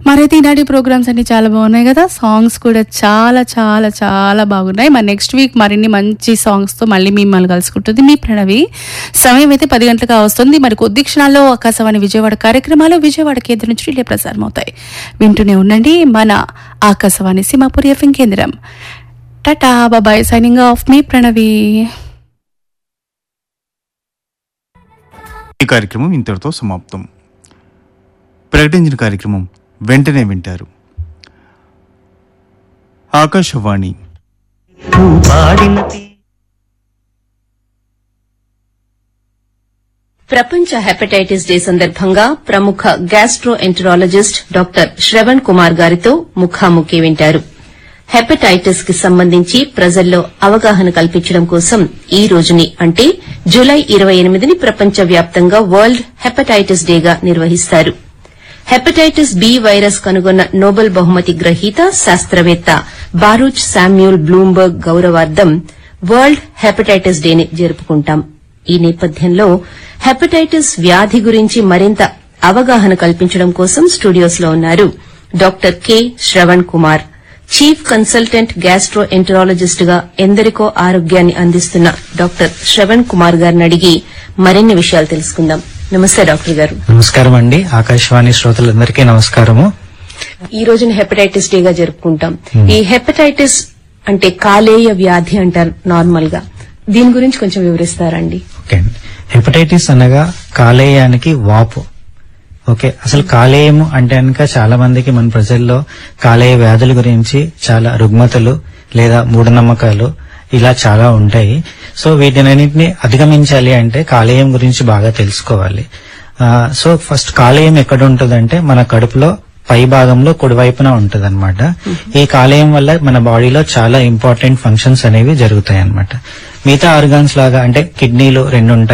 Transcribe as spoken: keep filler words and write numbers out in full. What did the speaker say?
మరైతే ఈనాటి ప్రోగ్రామ్స్ అన్ని చాలా బాగున్నాయి కదా, సాంగ్స్ కూడా చాలా చాలా చాలా బాగున్నాయి. మరి నెక్స్ట్ వీక్ మరిన్ని మంచి సాంగ్స్ తో మళ్ళీ మిమ్మల్ని కలుసుకుంటుంది మీ ప్రణవి. సమయం అయితే పది గంటలుగా వస్తుంది. మరి కొద్ది క్షణాల్లో ఆకాశవాణి విజయవాడ కార్యక్రమాలు విజయవాడ కేంద్రం నుంచి రిలే ప్రసారం అవుతాయి. వింటూనే ఉండండి మన ఆకాశవాణి సింహాపూర్ ఎఫ్ఎం కేంద్రం. టాటా బాబాయ్, సైనింగ్ ఆఫ్ మీ ప్రణవి. ఈ కార్యక్రమం ఇంతటితో సమాప్తం. ప్రకటించిన కార్యక్రమం వెంటనే వింటారు. ఆకాశవాణి ప్రపంచ హెపటైటిస్ డే సందర్భంగా ప్రముఖ gastro enterologist doctor Shravan Kumar గారితో ముఖాముఖి వింటారు. హెపటైటిస్ కి సంబంధించి ప్రజల్లో అవగాహన కల్పించడం కోసం ఈ రోజుని అంటే జూలై ఇరవై ఎనిమిదిని ప్రపంచ వ్యాప్తంగా వరల్డ్ హెపటైటిస్ డేగా నిర్వహిస్తారు. హెపటైటిస్ బి వైరస్ కనుగొన్న నోబెల్ బహుమతి గ్రహీత శాస్త్రవేత్త బారూచ్ శామ్యూల్ బ్లూంబర్గ్ గౌరవార్థం వరల్డ్ హెపటైటిస్ డేని జరుపుకుంటాం. ఈ నేపథ్యంలో హెపటైటిస్ వ్యాధి గురించి మరింత అవగాహన కల్పించడం కోసం స్టూడియోస్ లో ఉన్నారు doctor K Shravan Kumar. Chief consultant gastro enterologist గా ఎందరికో ఆరోగ్యాన్ని అందిస్తున్న డాక్టర్ శ్రవణ్ కుమార్ గారిని అడిగి మరిన్ని విషయాలు తెలుసుకుందాం. నమస్తే డాక్టర్ గారు. నమస్కారం అండి. ఆకాశవాణి శ్రోతలందరికీ నమస్కారము. ఈ రోజున హెపటైటిస్ డేగా జరుపుకుంటాం. ఈ హెపటైటిస్ అంటే కాలేయ వ్యాధి అంటారు నార్మల్ గా, దీని గురించి కొంచెం వివరిస్తారండి? ఓకే అండి. హెపటైటిస్ అనగా కాలేయానికి వాపు. ఓకే, అసలు కాలేయము అంటే కనుక చాలా మందికి మన ప్రజల్లో కాలేయ వ్యాధుల గురించి చాలా రుగ్మతలు లేదా మూఢనమ్మకాలు ఇలా చాలా ఉంటాయి. సో వీటినన్నింటినీ అధిగమించాలి అంటే కాలేయం గురించి బాగా తెలుసుకోవాలి. సో ఫస్ట్ కాలేయం ఎక్కడ ఉంటుందంటే మన కడుపులో పై భాగంలో కుడివైపున ఉంటది అనమాట. ఈ కాలేయం వల్ల మన బాడీలో చాలా ఇంపార్టెంట్ ఫంక్షన్స్ అనేవి జరుగుతాయి అనమాట. మిగతా ఆర్గాన్స్ లాగా అంటే కిడ్నీలు రెండు ఉంటాయి.